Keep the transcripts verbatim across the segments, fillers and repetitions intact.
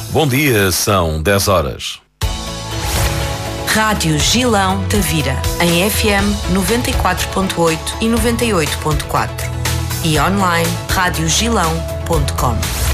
Bom dia, são dez horas. Rádio Gilão Tavira, em F M noventa e quatro ponto oito e noventa e oito ponto quatro e online rádio gilão ponto com.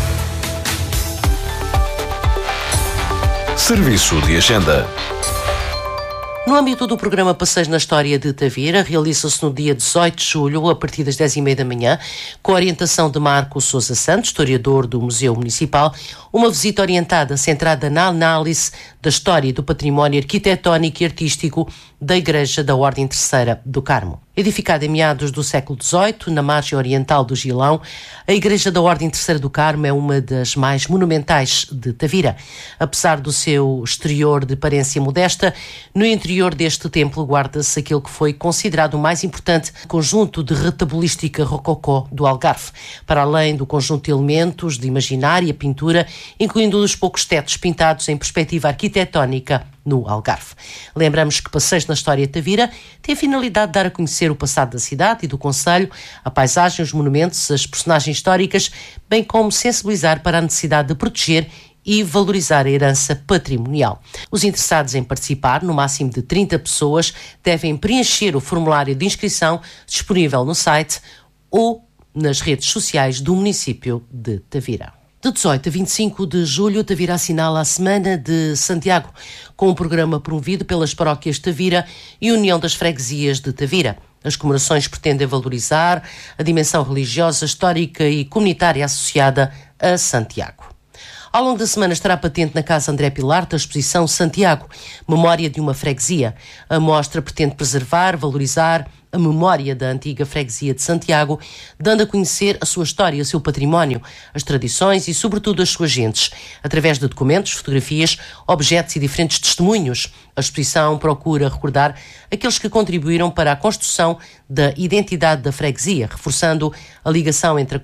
Serviço de agenda. No âmbito do programa Passeios na História de Tavira, realiza-se no dia dezoito de julho, a partir das dez e meia da manhã, com a orientação de Marco Sousa Santos, historiador do Museu Municipal, uma visita orientada centrada na análise da história e do património arquitetónico e artístico da Igreja da Ordem Terceira do Carmo. Edificada em meados do século dezoito, na margem oriental do Gilão, a Igreja da Ordem Terceira do Carmo é uma das mais monumentais de Tavira. Apesar do seu exterior de aparência modesta, no interior deste templo guarda-se aquele que foi considerado o mais importante conjunto de retabilística rococó do Algarve, para além do conjunto de elementos de imaginária e pintura, incluindo os poucos tetos pintados em perspectiva arquitetónica no Algarve. Lembramos que Passeios na História de Tavira tem a finalidade de dar a conhecer o passado da cidade e do concelho, a paisagem, os monumentos, as personagens históricas, bem como sensibilizar para a necessidade de proteger e valorizar a herança patrimonial. Os interessados em participar, no máximo de trinta pessoas, devem preencher o formulário de inscrição disponível no site ou nas redes sociais do município de Tavira. De dezoito a vinte e cinco de julho, Tavira assinala a Semana de Santiago, com um programa promovido pelas paróquias Tavira e União das Freguesias de Tavira. As comemorações pretendem valorizar a dimensão religiosa, histórica e comunitária associada a Santiago. Ao longo da semana estará patente na Casa André Pilar a exposição Santiago, Memória de uma Freguesia. A mostra pretende preservar, valorizar a memória da antiga freguesia de Santiago, dando a conhecer a sua história, o seu património, as tradições e, sobretudo, as suas gentes, através de documentos, fotografias, objetos e diferentes testemunhos. A exposição procura recordar aqueles que contribuíram para a construção da identidade da freguesia, reforçando a ligação entre a